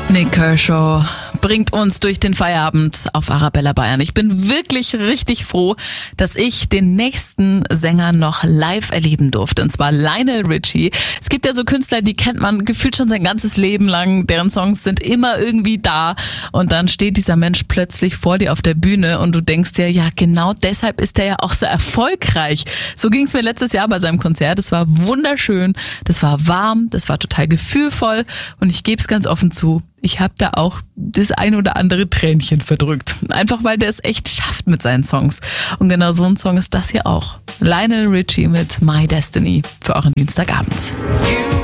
Nik Kershaw bringt uns durch den Feierabend auf Arabella Bayern. Ich bin wirklich richtig froh, dass ich den nächsten Sänger noch live erleben durfte, und zwar Lionel Richie. Es gibt ja so Künstler, die kennt man gefühlt schon sein ganzes Leben lang, deren Songs sind immer irgendwie da, und dann steht dieser Mensch plötzlich vor dir auf der Bühne und du denkst dir, ja genau deshalb ist er ja auch so erfolgreich. So ging es mir letztes Jahr bei seinem Konzert. Es war wunderschön, das war warm, das war total gefühlvoll, und ich gebe es ganz offen zu, ich habe da auch das ein oder andere Tränchen verdrückt. Einfach weil der es echt schafft mit seinen Songs. Und genau so ein Song ist das hier auch. Lionel Richie mit My Destiny für euren Dienstagabend.